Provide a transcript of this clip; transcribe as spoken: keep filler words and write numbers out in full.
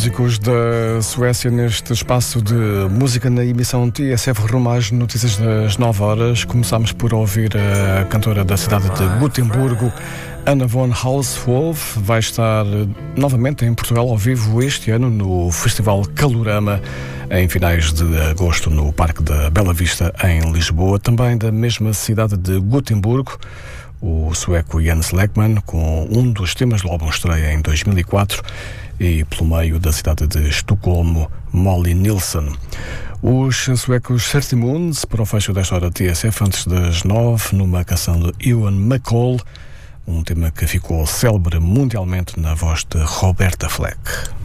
músicos da Suécia neste espaço de música na emissão T S F Rumo às notícias das nove horas. Começámos por ouvir a cantora da cidade de Gotemburgo, Anna von Hauswolf. Vai estar novamente em Portugal ao vivo este ano no Festival Calorama, em finais de agosto, no Parque da Bela Vista, em Lisboa. Também da mesma cidade de Gotemburgo, o sueco Jens Lekman, com um dos temas do álbum estreia em dois mil e quatro, e pelo meio da cidade de Estocolmo, Molly Nilsson. Os suecos thirty Moons, para o fecho desta hora T S F, antes das nove, numa canção de Ewan McCall, um tema que ficou célebre mundialmente na voz de Roberta Fleck.